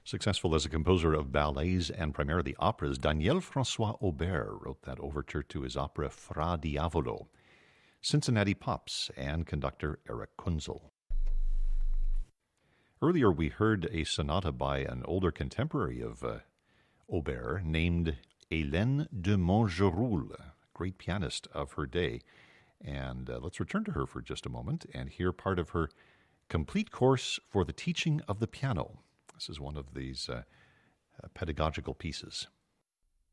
Successful as a composer of ballets and primarily operas, Daniel François Aubert wrote that overture to his opera Fra Diavolo, Cincinnati Pops, and conductor Eric Kunzel. Earlier, we heard a sonata by an older contemporary of Aubert named Hélène de Montgeroul, great pianist of her day. And let's return to her for just a moment and hear part of her complete course for the teaching of the piano. This is one of these pedagogical pieces.